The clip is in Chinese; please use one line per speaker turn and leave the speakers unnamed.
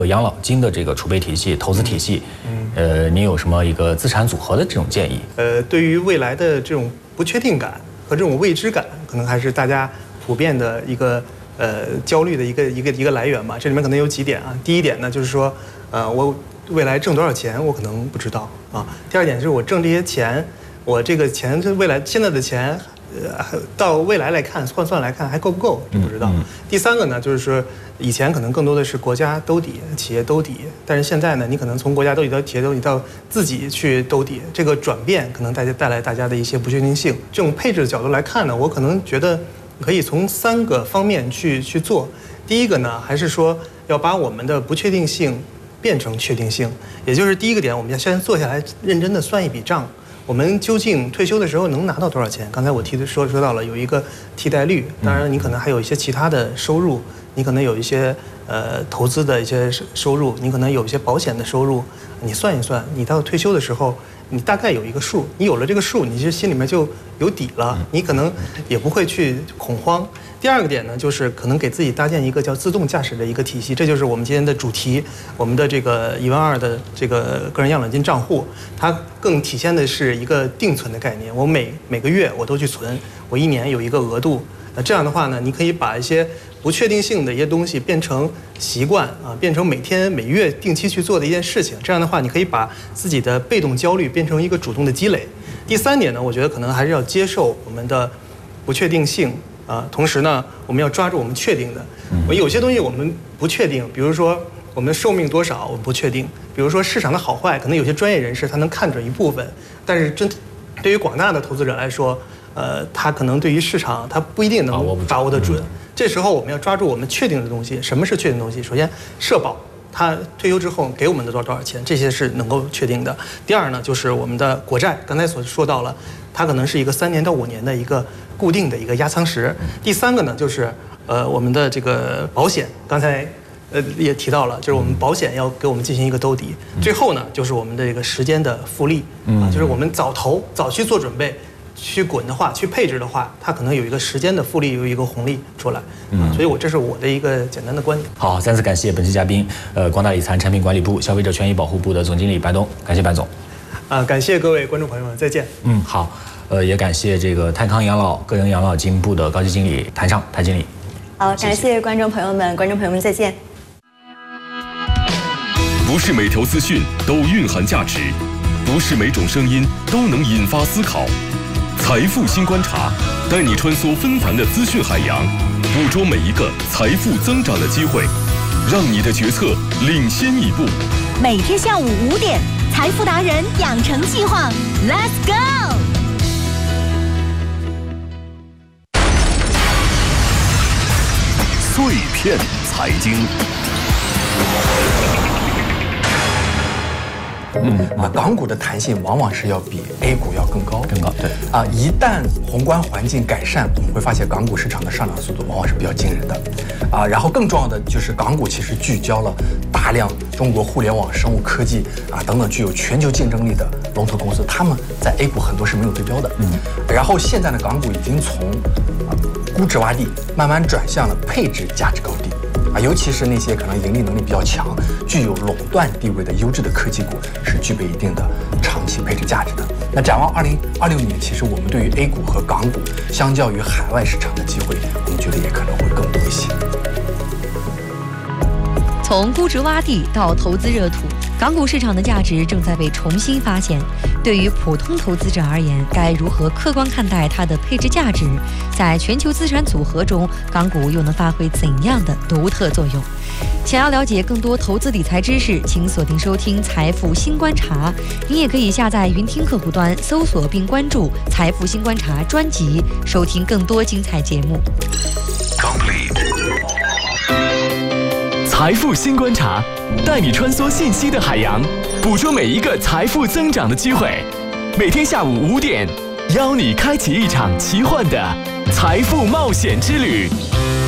养老金的这个储备体系、投资体系，您有什么一个资产组合的这种建议？
对于未来的这种不确定感和这种未知感，可能还是大家普遍的一个焦虑的一个来源吧。这里面可能有几点啊。第一点呢，就是说，我未来挣多少钱，我可能不知道啊。第二点就是我挣这些钱，我这个钱是未来现在的钱。到未来来看，换算来看还够不够，这不知道。第三个呢，就是说以前可能更多的是国家兜底、企业兜底，但是现在呢，你可能从国家兜底到企业兜底到自己去兜底，这个转变可能带来大家的一些不确定性。这种配置的角度来看呢，我可能觉得可以从3个方面去做。第一个呢，还是说要把我们的不确定性变成确定性，也就是第一个点，我们要先坐下来认真的算一笔账。我们究竟退休的时候能拿到多少钱？刚才我说到了有一个替代率，当然你可能还有一些其他的收入，你可能有一些投资的一些收入，你可能有一些保险的收入，你算一算，你到退休的时候，你大概有一个数，你有了这个数，你其实心里面就有底了，你可能也不会去恐慌。第二个点呢，就是可能给自己搭建一个叫自动驾驶的一个体系，这就是我们今天的主题。我们的这个12000的这个个人养老金账户，它更体现的是一个定存的概念。我每个月我都去存，我1年有一个额度。那这样的话呢，你可以把一些不确定性的一些东西变成习惯啊，变成每天每月定期去做的一件事情。这样的话，你可以把自己的被动焦虑变成一个主动的积累。第三点呢，我觉得可能还是要接受我们的不确定性。同时呢，我们要抓住我们确定的。有些东西我们不确定，比如说我们的寿命多少，我们不确定；比如说市场的好坏，可能有些专业人士他能看准一部分，但是对于广大的投资者来说，他可能对于市场他不一定能把握得准。这时候我们要抓住我们确定的东西。什么是确定的东西？首先，社保他退休之后给我们的多少钱，这些是能够确定的。第二呢，就是我们的国债，刚才所说到了，它可能是一个3年到5年的一个固定的一个压舱石。第三个呢，就是我们的这个保险，刚才也提到了，就是我们保险要给我们进行一个兜底。最后呢，就是我们的这个时间的复利就是我们早投早去做准备。去滚的话，去配置的话，它可能有一个时间的复利，有一个红利出来。所以这是我的一个简单的观点。
好，再次感谢本期嘉宾，光大理财产品管理部消费者权益保护部的总经理白东，感谢白总。
感谢各位观众朋友们，再见。
好，也感谢这个泰康养老个人养老金部的高级经理谭尚谭经理。
好，感谢观众朋友们，观众朋友们再见。
不是每条资讯都蕴含价值，不是每种声音都能引发思考。财富新观察，带你穿梭纷繁的资讯海洋，捕捉每一个财富增长的机会，让你的决策领先一步。
每天下午5点，财富达人养成计划 ，Let's go！
碎片财经。
港股的弹性往往是要比 A 股要更高，
对
一旦宏观环境改善，我们会发现港股市场的上涨速度往往是比较惊人的，然后更重要的就是港股其实聚焦了大量中国互联网、生物科技等等具有全球竞争力的龙头公司，他们在 A 股很多是没有对标的，然后现在呢，港股已经从估值洼地慢慢转向了配置价值高地。尤其是那些可能盈利能力比较强、具有垄断地位的优质的科技股，是具备一定的长期配置价值的。那展望2026年，其实我们对于 A 股和港股，相较于海外市场的机会，我们觉得也可能会更多一些。
从估值洼地到投资热土，港股市场的价值正在被重新发现。对于普通投资者而言，该如何客观看待它的配置价值？在全球资产组合中，港股又能发挥怎样的独特作用？想要了解更多投资理财知识，请锁定收听《财富新观察》。您也可以下载云听客户端，搜索并关注《财富新观察》专辑，收听更多精彩节目。
财富新观察，带你穿梭信息的海洋，捕捉每一个财富增长的机会。每天下午5点，邀你开启一场奇幻的财富冒险之旅。